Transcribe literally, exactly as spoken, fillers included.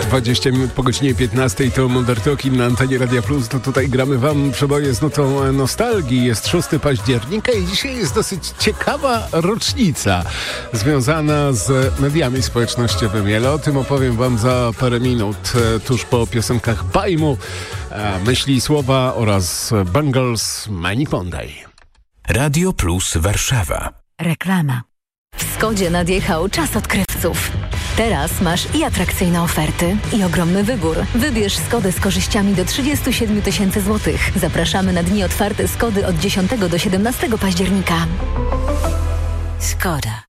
dwadzieścia minut po godzinie piętnastej to Modern Talking na antenie Radia Plus. To tutaj gramy wam przeboje z nutą nostalgii. Jest szóstego października i dzisiaj jest dosyć ciekawa rocznica związana z mediami społecznościowymi. Ale o tym opowiem wam za parę minut, tuż po piosenkach Bajmu, myśli, słowa oraz Bangles Money Monday. Radio Plus Warszawa. Reklama. W Skodzie nadjechał czas odkrywców. Teraz masz i atrakcyjne oferty, i ogromny wybór. Wybierz Skodę z korzyściami do trzydzieści siedem tysięcy złotych. Zapraszamy na dni otwarte Skody od dziesiątego do siedemnastego października. Skoda.